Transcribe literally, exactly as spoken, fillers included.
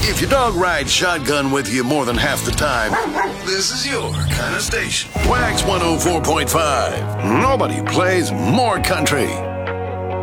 If your dog rides shotgun with you more than half the time, this is your kind of station. Wax one oh four point five. Nobody plays more country.